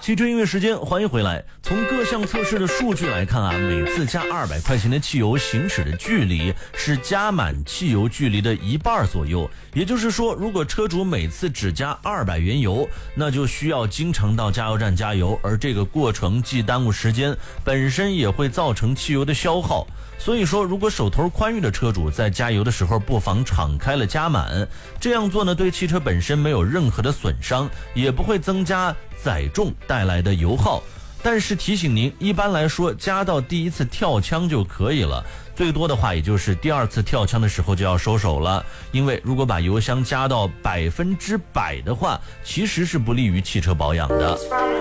汽车音乐时间，欢迎回来。从各项测试的数据来看啊，每次加200块钱的汽油行驶的距离是加满汽油距离的1半左右。也就是说，如果车主每次只加200元油，那就需要经常到加油站加油，而这个过程既耽误时间，本身也会造成汽油的消耗。所以说，如果手头宽裕的车主在加油的时候不妨敞开了加满，这样做呢，对汽车本身没有任何的损伤，也不会增加载重带来的油耗。但是提醒您，一般来说加到第一次跳枪就可以了，最多的话也就是第二次跳枪的时候就要收手了。因为如果把油箱加到100%的话，其实是不利于汽车保养的。